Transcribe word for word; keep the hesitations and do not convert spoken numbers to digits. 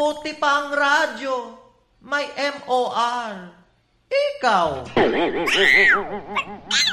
Puti pa ang radyo. May M O R. Ikaw.